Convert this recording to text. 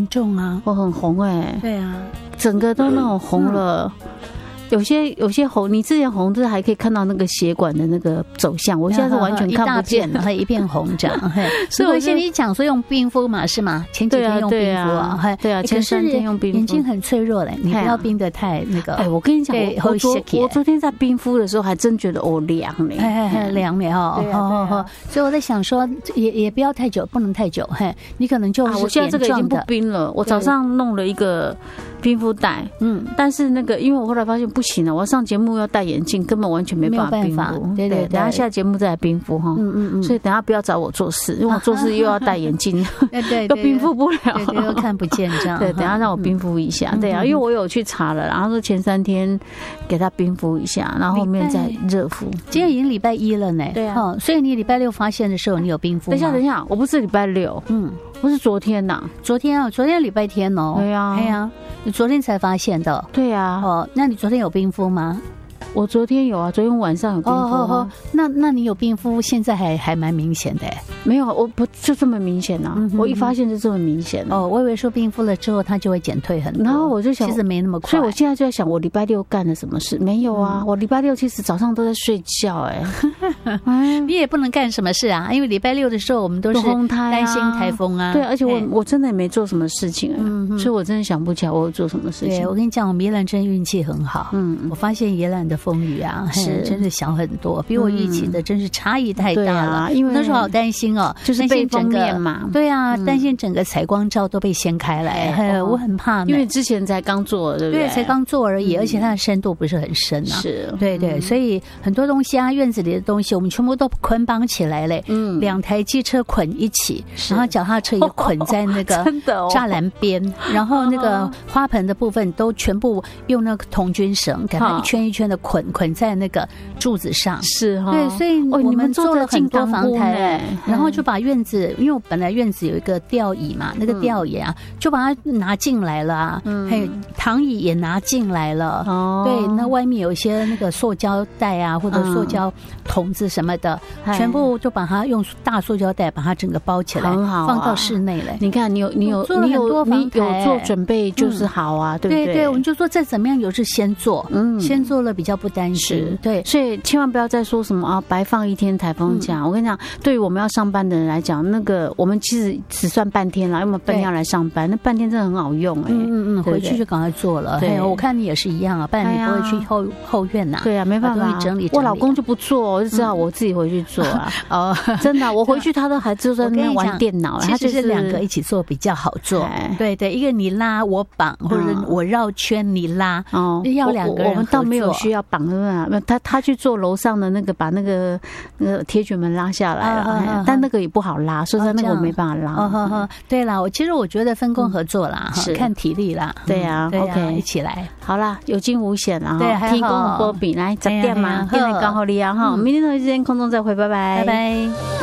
严重啊， 我很红对啊， 整个都那种红了。有些红，你之前红就是还可以看到那个血管的那个走向，我现在是完全看不见了，一片红这样。所以我现在你讲说用冰敷嘛，是吗？前几天用冰敷啊， 对啊，前3天用冰敷。 眼睛很脆弱嘞，你不要冰得太那个。 我跟你讲，我昨天在冰敷的时候还真觉得凉嘞， 凉嘞哈。所以我在想说，也不要太久，不能太久。你可能就我现在这个已经不冰了，我早上弄了一个冰敷袋，但是那个因为我后来发现不行了，我要上节目要戴眼镜，根本完全没办法冰敷。对，等下下节目再来冰敷哈。所以等下不要找我做事，因为我做事又要戴眼镜， 对， 又冰敷不了， 对，又看不见这样。 对，等下让我冰敷一下。对啊，因为我有去查了，然后说前3天给他冰敷一下，然后后面再热敷。 今天已经礼拜1了呢。对啊，所以你礼拜6发现的时候，你有冰敷吗？ 等一下，我不是礼拜6，我是昨天呐。 昨天礼拜天哦。 对啊， 你昨天才发现的。 对啊。 那你昨天有冰敷吗？ 我昨天有啊，昨天晚上有冰敷。 那你有冰敷，现在还蛮明显的。 没有，我不就这么明显啊？我一发现就这么明显。 我以为说冰敷了之后它就会减退很多， 然后我就想， 其实没那么快。 所以我现在就在想，我礼拜6干了什么事？没有啊，我礼拜6其实早上都在睡觉。 你也不能干什么事啊，因为礼拜6的时候我们都是担心台风啊。 对，而且我真的也没做什么事情，所以我真的想不起来我有做什么事情。 对，我跟你讲，我们宜兰真运气很好。我发现宜兰的风雨啊，是真的小很多，比我预期的真是差异太大了。因为那时候好担心哦， 就是被封面嘛。 对啊，担心整个采光罩都被掀开来，我很怕。 因为之前才刚做，对不对？ 对，才刚做而已，而且它的深度不是很深啊。 是， 对，所以很多东西啊，院子里的东西，我们全部都捆绑起来嘞。2台机车捆一起，然后脚踏车也捆在那个栅栏边，然后那个花盆的部分都全部用那个童军绳给它一圈一圈的捆在那个柱子上。 是哈， 对，所以我们做了很多防台，然后就把院子，因为我本来院子有一个吊椅嘛，那个吊椅啊，就把它拿进来了啊，还有躺椅也拿进来了。对，那外面有一些那个塑胶袋啊，或者塑胶桶子什么的，全部就把它用大塑胶袋把它整个包起来， 很好， 放到室内了。 你看，你有做准备就是好啊，对不对？ 对，我们就说再怎么样有是先做，先做了比较不担心。对， 所以千万不要再说什么白放1天台风假。我跟你讲，对于我们要上班的人来讲，那个我们其实只算半天啦，因为我们半天要来上班，那半天真的很好用。 回去就赶快做了。对，我看你也是一样啊，不然你不会去后院呐。 对啊，没办法， 整理。 我老公就不做，我就知道我自己回去做啊。真的，我回去他都还就在那边玩电脑。 其实是2个一起做比较好做。对，一个你拉我绑，或者我绕圈你拉。要2个人合作。 我们倒没有需要绑的，他去做楼上的那个，把那个铁卷门拉下来了，但那个也不好拉，所以那个我没办法拉。 对啦，其实我觉得分工合作啦，看体力啦。 对啊 ，OK， 一起来。 好啦，有惊无险啦。 对， 提供波比来10点嘛，现在刚好利啊哈，明天同一时间空中再会，拜拜， 拜拜。